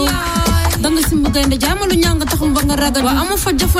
danga simbu gaynde jaamalu ñanga taxum ba nga ragal wa amu fa